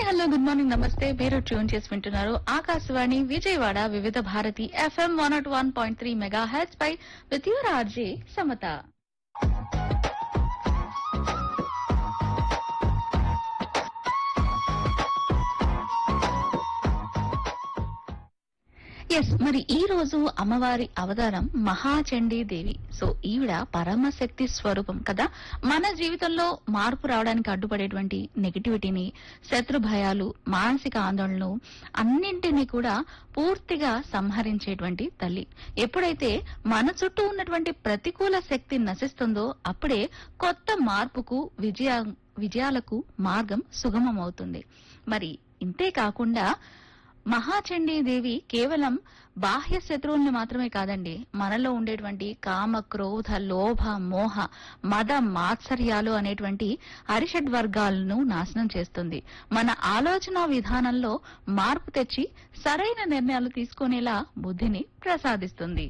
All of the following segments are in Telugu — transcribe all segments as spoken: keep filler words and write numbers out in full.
హలో గుడ్ మార్నింగ్ నమస్తే. మీరు ట్యూన్ చేసి వింటున్నారు ఆకాశవాణి విజయవాడ వివిధ Bharati FM one not one point three mega hertz pi with your RJ Samata. Yes, మరి ఈ రోజు అమ్మవారి అవతారం మహాచండీ దేవి. సో ఈవిడ పరమశక్తి స్వరూపం కదా. మన జీవితంలో మార్పు రావడానికి అడ్డుపడేటువంటి నెగిటివిటీని, శత్రు భయాలు, మానసిక ఆందోళనలు అన్నింటినీ కూడా పూర్తిగా సంహరించేటువంటి తల్లి. ఎప్పుడైతే మన చుట్టూ ఉన్నటువంటి ప్రతికూల శక్తి నశిస్తుందో అప్పుడే కొత్త మార్పుకు, విజయ విజయాలకు మార్గం సుగమమవుతుంది. మరి ఇంతే కాకుండా మహాచండీ దేవి కేవలం బాహ్య శత్రువుల్ని మాత్రమే కాదండి, మనలో ఉండేటువంటి కామ, క్రోధ, లోభ, మోహ, మద, మాత్సర్యాలు అనేటువంటి అరిషడ్ వర్గాలను నాశనం చేస్తుంది. మన ఆలోచన విధానంలో మార్పు తెచ్చి సరైన నిర్ణయాలు తీసుకునేలా బుద్ధిని ప్రసాదిస్తుంది.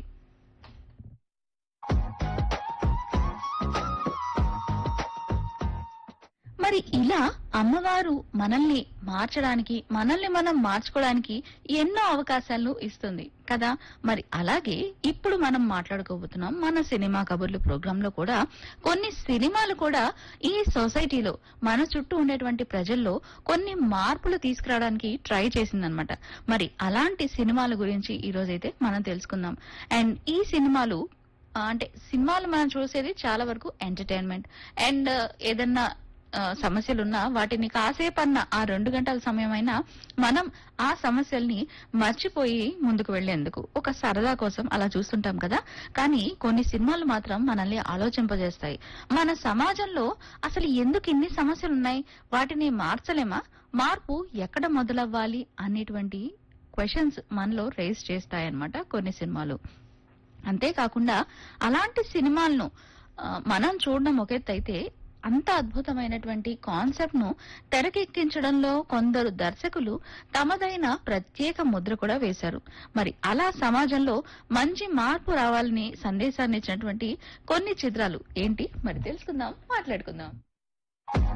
మరి ఇలా అమ్మవారు మనల్ని మార్చడానికి, మనల్ని మనం మార్చుకోవడానికి ఎన్నో అవకాశాలను ఇస్తుంది కదా. మరి అలాగే ఇప్పుడు మనం మాట్లాడుకోబోతున్నాం మన సినిమా కబుర్లు ప్రోగ్రామ్ లో కూడా కొన్ని సినిమాలు కూడా ఈ సొసైటీలో, మన చుట్టూ ఉండేటువంటి ప్రజల్లో కొన్ని మార్పులు తీసుకురావడానికి ట్రై చేసిందనమాట. మరి అలాంటి సినిమాల గురించి ఈ రోజైతే మనం తెలుసుకుందాం. అండ్ ఈ సినిమాలు అంటే సినిమాలు మనం చూసేది చాలా వరకు ఎంటర్టైన్మెంట్ అండ్ ఏదన్నా సమస్యలున్నా వాటిని కాసేపన్న ఆ రెండు గంటల సమయమైనా మనం ఆ సమస్యల్ని మర్చిపోయి ముందుకు వెళ్లేందుకు ఒక సరదా కోసం అలా చూస్తుంటాం కదా. కానీ కొన్ని సినిమాలు మాత్రం మనల్ని ఆలోచింపజేస్తాయి. మన సమాజంలో అసలు ఎందుకు ఇన్ని సమస్యలున్నాయి, వాటిని మార్చలేమా, మార్పు ఎక్కడ మొదలవ్వాలి అనేటువంటి క్వశ్చన్స్ మనలో రేస్ చేస్తాయన్నమాట కొన్ని సినిమాలు. అంతేకాకుండా అలాంటి సినిమాలను మనం చూడడం ఒక ఎత్తు అయితే, అంత అద్భుతమైనటువంటి కాన్సెప్ట్ ను తెరకెక్కించడంలో కొందరు దర్శకులు తమదైన ప్రత్యేక ముద్ర కూడా వేశారు. మరి అలా సమాజంలో మంచి మార్పు రావాలని సందేశాన్ని ఇచ్చినటువంటి కొన్ని చిత్రాలు ఏంటి మరి తెలుసుకుందాం, మాట్లాడుకుందాం.